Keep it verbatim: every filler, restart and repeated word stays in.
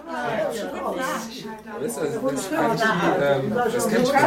Das, also, das, ist eigentlich die, ähm, das kennt schon.